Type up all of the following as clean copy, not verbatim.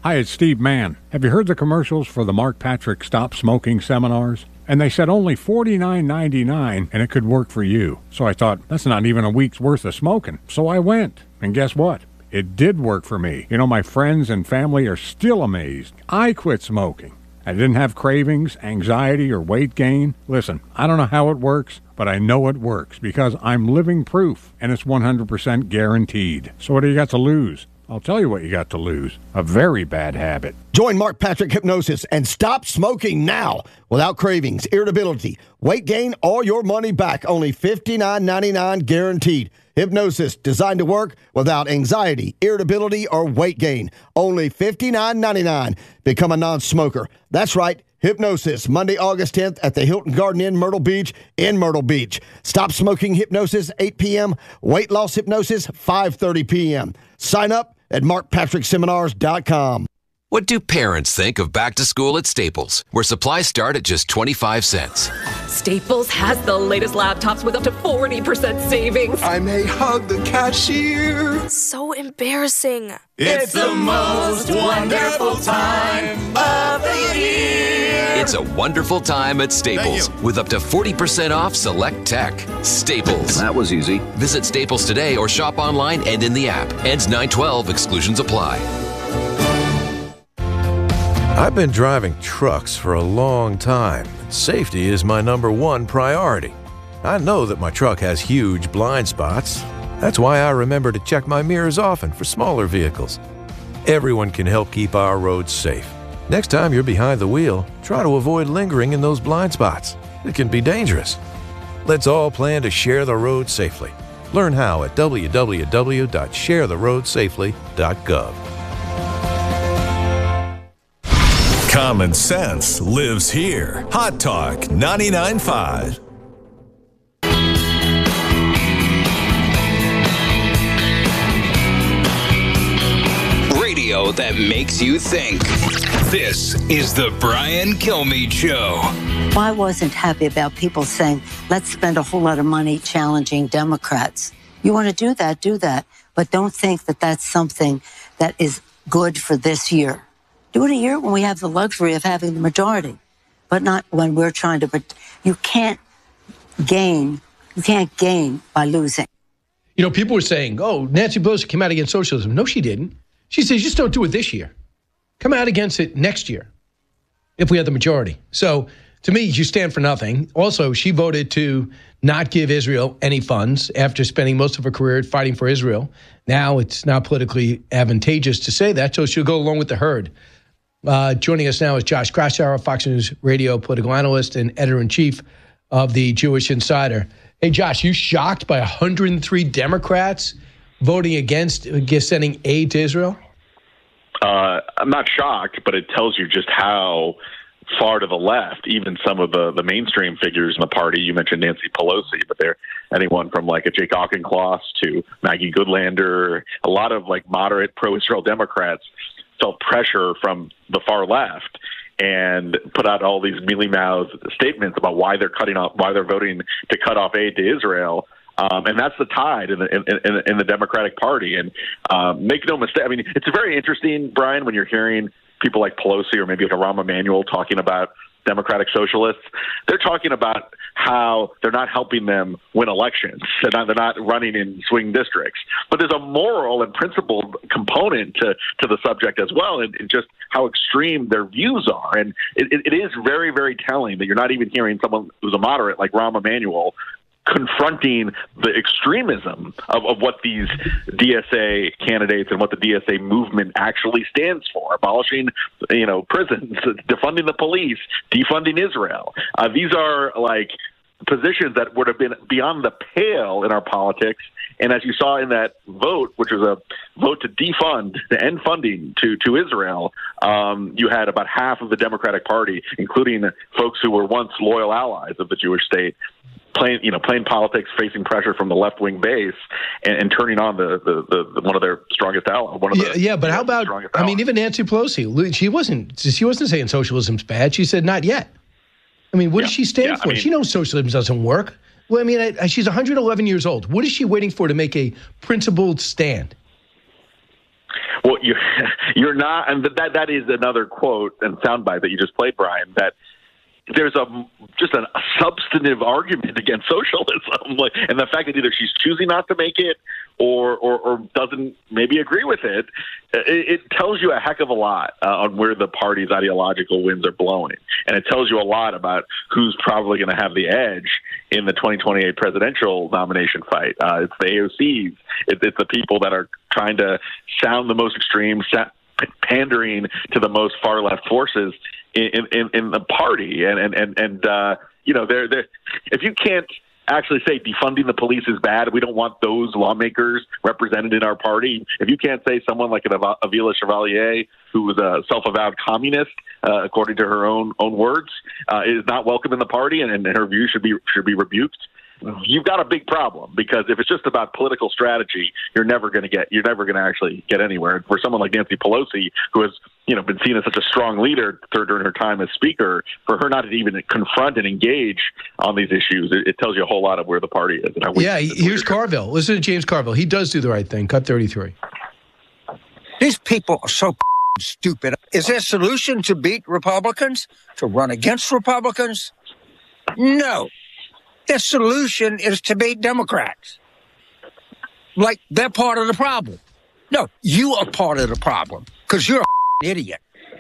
Hi, it's Steve Mann. Have you heard the commercials for the Mark Patrick Stop Smoking seminars? And they said only $49.99 and it could work for you. So I thought, that's not even a week's worth of smoking. So I went. And guess what? It did work for me. You know, my friends and family are still amazed. I quit smoking. I didn't have cravings, anxiety, or weight gain. Listen, I don't know how it works, but I know it works because I'm living proof, and it's 100% guaranteed. So what do you got to lose? I'll tell you what you got to lose. A very bad habit. Join Mark Patrick Hypnosis and stop smoking now without cravings, irritability, weight gain, or your money back. Only $59.99 guaranteed. Hypnosis designed to work without anxiety, irritability, or weight gain. Only $59.99. Become a non-smoker. That's right. Hypnosis, Monday, August 10th at the Hilton Garden Inn, Myrtle Beach, in Myrtle Beach. Stop smoking hypnosis, 8 p.m. Weight loss hypnosis, 5:30 p.m. Sign up at markpatrickseminars.com. What do parents think of back to school at Staples, where supplies start at just 25 cents? Staples has the latest laptops with up to 40% savings. I may hug the cashier. So embarrassing. It's the most wonderful time of the year. It's a wonderful time at Staples with up to 40% off select tech. Staples. That was easy. Visit Staples today or shop online and in the app. Ends 9/12. Exclusions apply. I've been driving trucks for a long time. Safety is my number one priority. I know that my truck has huge blind spots. That's why I remember to check my mirrors often for smaller vehicles. Everyone can help keep our roads safe. Next time you're behind the wheel, try to avoid lingering in those blind spots. It can be dangerous. Let's all plan to share the road safely. Learn how at www.sharetheroadsafely.gov. Common sense lives here. Hot Talk 99.5. Radio that makes you think. This is the Brian Kilmeade Show. I wasn't happy about people saying, let's spend a whole lot of money challenging Democrats. You want to do that, but don't think that that's something that is good for this year. Do it a year when we have the luxury of having the majority, but not when we're trying to. You can't gain by losing. You know, people were saying, oh, Nancy Pelosi came out against socialism. No, she didn't. She says, just don't do it this year. Come out against it next year if we have the majority. So to me, you stand for nothing. Also, she voted to not give Israel any funds after spending most of her career fighting for Israel. Now it's not politically advantageous to say that, so she'll go along with the herd. Joining us now is Josh Kraushaar, Fox News radio political analyst and editor-in-chief of the Jewish Insider. Hey, Josh, you shocked by 103 Democrats voting against sending aid to Israel? I'm not shocked, but it tells you just how far to the left, even some of the mainstream figures in the party. You mentioned Nancy Pelosi, but they're anyone from like a Jake Auchincloss to Maggie Goodlander, a lot of like moderate pro-Israel Democrats felt pressure from the far left and put out all these mealy-mouthed statements about why they're voting to cut off aid to Israel. And that's the tide in the Democratic Party. And make no mistake, I mean, it's very interesting, Brian, when you're hearing people like Pelosi or maybe like a Rahm Emanuel talking about Democratic socialists. They're talking about how they're not helping them win elections. They're not running in swing districts. But there's a moral and principled component to the subject as well, and just how extreme their views are. And it is very, very telling that you're not even hearing someone who's a moderate like Rahm Emanuel confronting the extremism of what these DSA candidates and what the DSA movement actually stands for: abolishing, prisons, defunding the police, defunding Israel. These are like positions that would have been beyond the pale in our politics. And as you saw in that vote, which was a vote to defund, to end funding to Israel, you had about half of the Democratic Party, including folks who were once loyal allies of the Jewish state, playing politics, facing pressure from the left wing base, and turning on the one of their strongest allies. But how about? I mean, even Nancy Pelosi, she wasn't saying socialism's bad. She said not yet. I mean, what does she stand for? She knows socialism doesn't work. Well, I mean, she's 111 years old. What is she waiting for to make a principled stand? Well, you're not, and that is another quote and soundbite that you just played, Brian, that there's just a substantive argument against socialism, and the fact that either she's choosing not to make it or doesn't maybe agree with it, it tells you a heck of a lot on where the party's ideological winds are blowing, and it tells you a lot about who's probably going to have the edge in the 2028 presidential nomination fight. It's the AOCs, it's the people that are trying to sound the most extreme, pandering to the most far left forces in the party, and they're if you can't actually say defunding the police is bad, we don't want those lawmakers represented in our party. If you can't say someone like an Avila Chevalier, who was a self-avowed communist, according to her own words, is not welcome in the party, and her views should be rebuked, you've got a big problem, because if it's just about political strategy, you're never going to actually get anywhere. For someone like Nancy Pelosi, who has been seen as such a strong leader during her time as speaker, for her not to even confront and engage on these issues, it tells you a whole lot of where the party is. And here's Carville. Listen to James Carville. He does do the right thing. Cut 33. These people are so stupid. Is there a solution to beat Republicans? To run against Republicans? No. The solution is to beat Democrats. Like they're part of the problem. No, you are part of the problem because you're an idiot.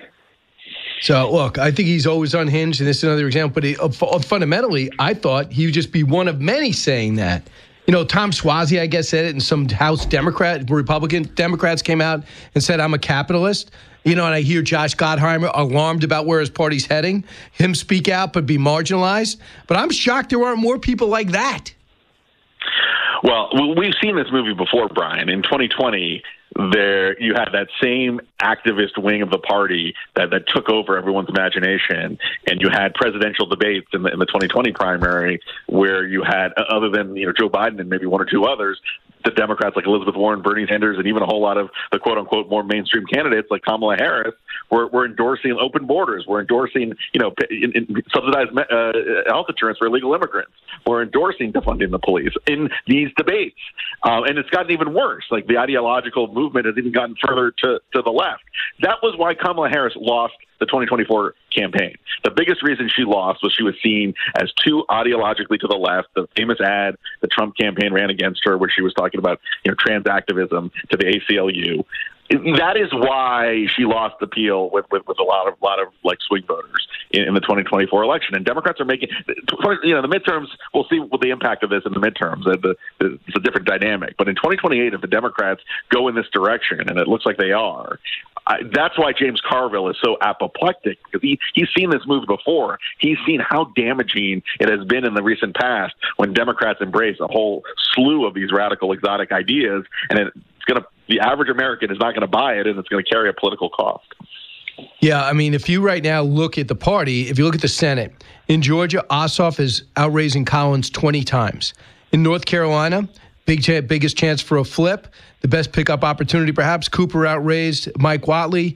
So, look, I think he's always unhinged, and this is another example. But fundamentally, I thought he would just be one of many saying that. Tom Suozzi, I guess, said it, and some House Republican Democrats came out and said, I'm a capitalist. And I hear Josh Gottheimer alarmed about where his party's heading, him speak out but be marginalized. But I'm shocked there aren't more people like that. Well, we've seen this movie before, Brian. In 2020, you had that same activist wing of the party that took over everyone's imagination, and you had presidential debates in the 2020 primary where you had, other than Joe Biden and maybe one or two others, the Democrats like Elizabeth Warren, Bernie Sanders, and even a whole lot of the quote-unquote more mainstream candidates like Kamala Harris were endorsing open borders. We're endorsing, subsidized health insurance for illegal immigrants. We're endorsing defunding the police in these debates. And it's gotten even worse. Like the ideological movement has even gotten further to the left. That was why Kamala Harris lost the 2024 campaign. The biggest reason she lost was she was seen as too ideologically to the left. The famous ad the Trump campaign ran against her, where she was talking about trans activism to the ACLU. That is why she lost appeal with a lot of like swing voters in the 2024 election. And Democrats are making the midterms. We'll see what the impact of this in the midterms. It's a different dynamic. But in 2028, if the Democrats go in this direction, and it looks like they are, that's why James Carville is so apoplectic, because he's seen this move before. He's seen how damaging it has been in the recent past when Democrats embrace a whole slew of these radical exotic ideas, and the average American is not going to buy it, and it's going to carry a political cost. Yeah, I mean, if you right now look at the party, if you look at the Senate, in Georgia, Ossoff is outraising Collins 20 times. In North Carolina, biggest chance for a flip. The best pickup opportunity, perhaps. Cooper outraised Mike Whatley,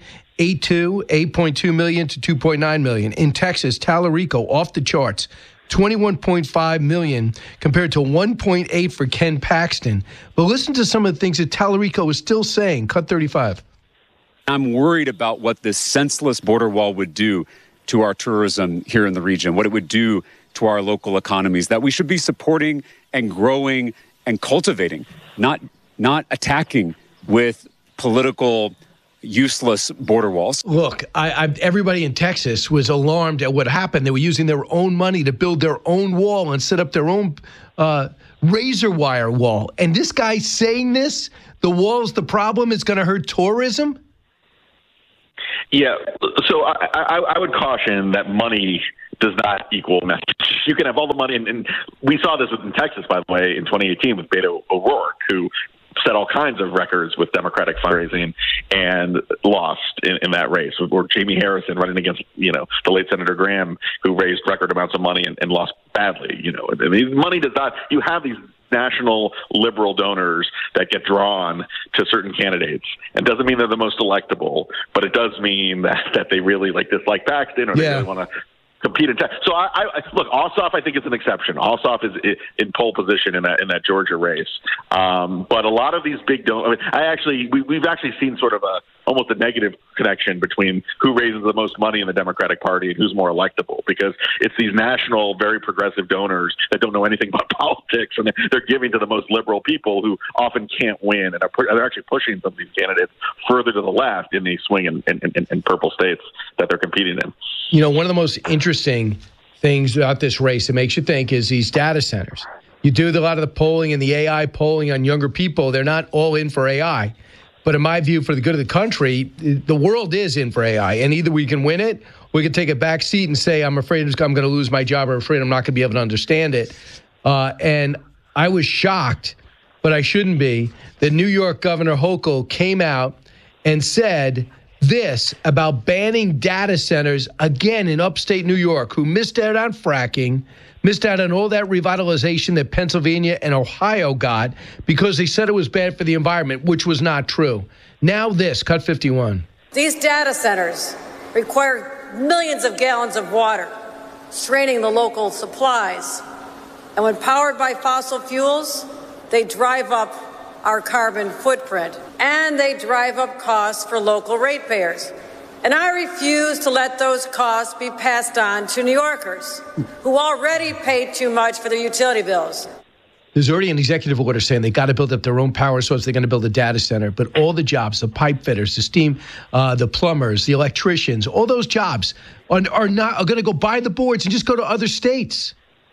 8.2 million to 2.9 million. In Texas, Tallarico off the charts, 21.5 million compared to 1.8 for Ken Paxton. But listen to some of the things that Tallarico is still saying. Cut 35. I'm worried about what this senseless border wall would do to our tourism here in the region, what it would do to our local economies, that we should be supporting and growing and cultivating, not attacking with political useless border walls. Look, everybody in Texas was alarmed at what happened. They were using their own money to build their own wall and set up their own razor wire wall. And this guy saying this, the wall's the problem, it's going to hurt tourism? Yeah, so I would caution that money does not equal message. You can have all the money, and we saw this in Texas, by the way, in 2018 with Beto O'Rourke, who set all kinds of records with Democratic fundraising and lost in that race. Or Jamie Harrison running against, the late Senator Graham, who raised record amounts of money and lost badly. I mean, money does not. You have these national liberal donors that get drawn to certain candidates. It doesn't mean they're the most electable, but it does mean that they really dislike Paxton, or they really want to compete in. So I look, Ossoff, I think it's an exception. Ossoff is in pole position in that Georgia race. But a lot of these big don't. I mean, we've actually seen sort of almost a negative connection between who raises the most money in the Democratic Party and who's more electable, because it's these national, very progressive donors that don't know anything about politics, and they're giving to the most liberal people who often can't win, and they're actually pushing some of these candidates further to the left in these swing and purple states that they're competing in. You know, one of the most interesting things about this race that makes you think is these data centers. You do a lot of the polling and the AI polling on younger people. They're not all in for AI. But in my view, for the good of the country, the world is in for AI. And either we can win it, or we can take a back seat and say, I'm afraid I'm going to lose my job, or I'm afraid I'm not going to be able to understand it. And I was shocked, but I shouldn't be, that New York Governor Hochul came out and said this about banning data centers again in upstate New York, who missed out on fracking, missed out on all that revitalization that Pennsylvania and Ohio got because they said it was bad for the environment, which was not true. Now this, cut 51. These data centers require millions of gallons of water, straining the local supplies. And when powered by fossil fuels, they drive up our carbon footprint, and they drive up costs for local ratepayers. And I refuse to let those costs be passed on to New Yorkers who already pay too much for their utility bills. There's already an executive order saying they got to build up their own power source. They're going to build a data center. But all the jobs, the pipe fitters, the steam, the plumbers, the electricians, all those jobs are going to go buy the boards and just go to other states.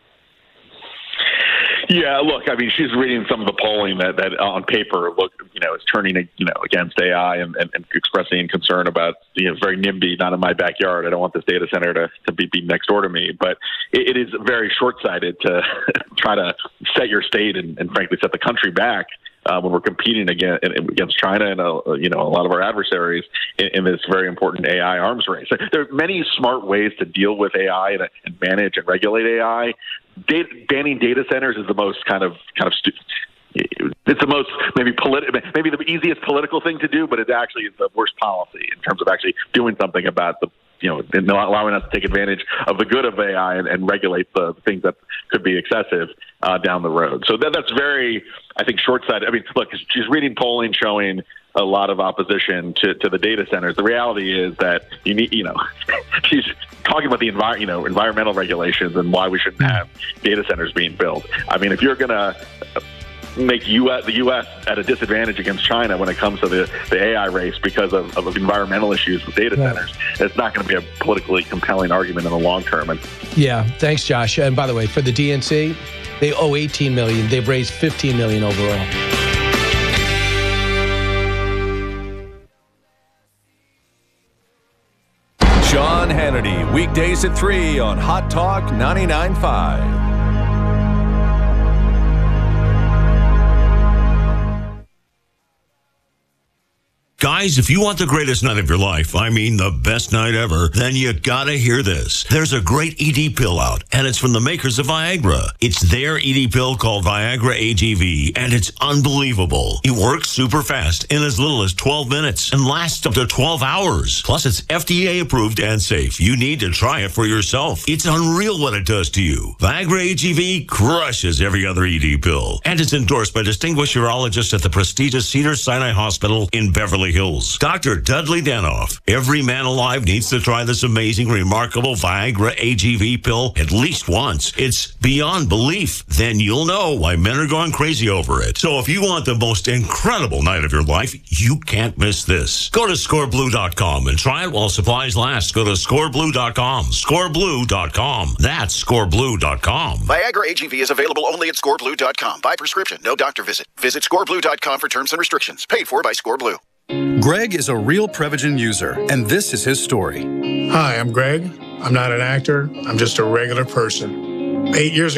Yeah, look, I mean, she's reading some of the polling that on paper is turning, against AI and expressing concern about, very NIMBY, not in my backyard. I don't want this data center to be next door to me. But it is very short-sighted to try to set your state and frankly set the country back when we're competing against China and a lot of our adversaries in this very important AI arms race. There are many smart ways to deal with AI and manage and regulate AI. Banning data centers is the most kind of it's the most maybe the easiest political thing to do, but it actually is the worst policy in terms of actually doing something about and allowing us to take advantage of the good of AI and regulate the things that could be excessive down the road. So that's very, I think, short-sighted. I mean, look, she's reading polling showing a lot of opposition to the data centers. The reality is that she's talking about the environmental regulations and why we shouldn't have data centers being built. I mean, if you're going to make the U.S. at a disadvantage against China when it comes to the AI race because of environmental issues with data centers, it's not going to be a politically compelling argument in the long term. Yeah, thanks, Josh. And by the way, for the DNC, they owe $18 million. They've raised $15 million overall. Sean Hannity, weekdays at 3 on Hot Talk 99.5. Guys, if you want the greatest night of your life, I mean the best night ever, then you gotta hear this. There's a great ED pill out, and it's from the makers of Viagra. It's their ED pill called Viagra AGV, and it's unbelievable. It works super fast in as little as 12 minutes and lasts up to 12 hours. Plus, it's FDA approved and safe. You need to try it for yourself. It's unreal what it does to you. Viagra AGV crushes every other ED pill, and it's endorsed by distinguished urologists at the prestigious Cedars-Sinai Hospital in Beverly Hills. Dr. Dudley Danoff. Every man alive needs to try this amazing, remarkable Viagra AGV pill at least once. It's beyond belief. Then you'll know why men are going crazy over it. So if you want the most incredible night of your life, you can't miss this. Go to scoreblue.com and try it while supplies last. Go to scoreblue.com. Scoreblue.com. That's scoreblue.com. Viagra AGV is available only at scoreblue.com. By prescription, no doctor visit. Visit scoreblue.com for terms and restrictions. Paid for by ScoreBlue. Greg is a real Prevagen user, and this is his story. Hi, I'm Greg. I'm not an actor. I'm just a regular person. 8 years ago,